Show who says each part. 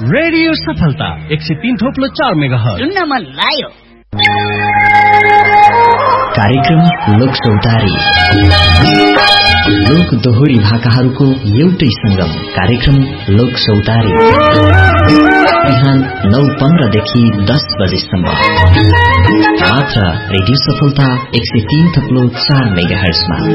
Speaker 1: Radio सफलता 103.4 megahertz
Speaker 2: सुन्न मन लाग्यो।
Speaker 3: कार्यक्रम लोक सौतारी, लोक दोहोरी भाकाहरूको एउटै संगम कार्यक्रम लोक सौतारी बिहान 9:15 देखि 10 बजेसम्म मात्र रेडियो सफलता 103.4 मेगाहर्जमा।